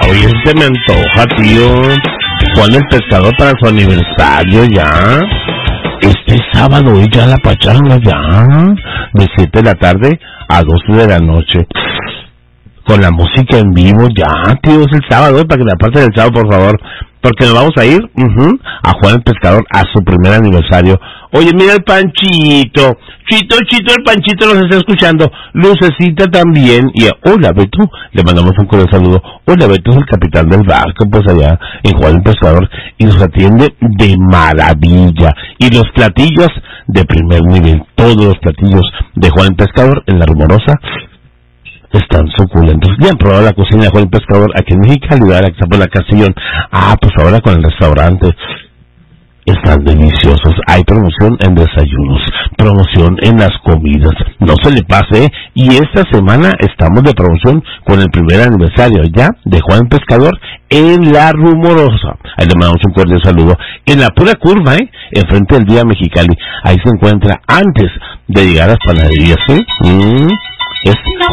Oye, se me antoja, tío. Juan el Pescador para su aniversario ya. Este sábado ya la pachanga ya. De 7 de la tarde a 12 de la noche. Con la música en vivo ya, tío. Es el sábado, para que la parte del sábado, por favor. Porque nos vamos a ir a Juan el Pescador a su primer aniversario. Oye, mira el Panchito. Chito, el Panchito nos está escuchando. Lucecita también. Y hola, Beto. Le mandamos un cordial saludo. Hola, Beto es el capitán del barco, pues allá en Juan el Pescador. Y nos atiende de maravilla. Y los platillos de primer nivel. Todos los platillos de Juan el Pescador en La Rumorosa están suculentos. Ya han probado la cocina de Juan el Pescador aquí en Mexicali, lugar que está por la Castellón. Pues ahora con el restaurante están deliciosos. Hay promoción en desayunos, promoción en las comidas. No se le pase, ¿eh? Y esta semana estamos de promoción con el primer aniversario ya de Juan el Pescador en La Rumorosa. Ahí le mandamos un cordial saludo. En la pura curva, enfrente del Día Mexicali. Ahí se encuentra antes de llegar a las panaderías, ¿sí?